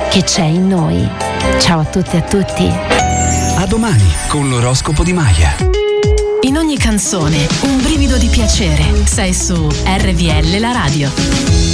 che c'è in noi. Ciao a tutti e a tutti. A domani con l'oroscopo di Maya. In ogni canzone un brivido di piacere. Sei su RVL la radio.